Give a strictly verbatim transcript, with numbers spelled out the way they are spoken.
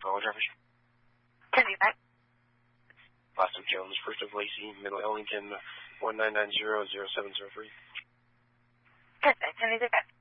All drivers. Kenny, back. Last of Jones, first of Lacey, middle Ellington, one nine nine zero zero seven zero three. Perfect. Kenny, back.